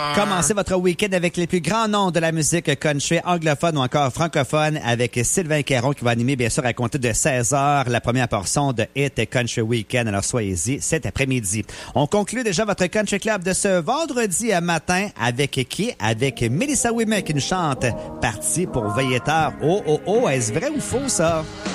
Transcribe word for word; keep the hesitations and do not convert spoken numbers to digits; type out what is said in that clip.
Commencez votre week-end avec les plus grands noms de la musique country anglophone ou encore francophone avec Sylvain Caron qui va animer bien sûr à compter de seize heures la première portion de Hit Country Weekend. Alors soyez-y cet après-midi. On conclut déjà votre Country Club de ce vendredi matin avec qui? Avec Melissa Ouimet qui nous chante Parti pour veiller tard. Oh oh oh, est-ce vrai ou faux ça?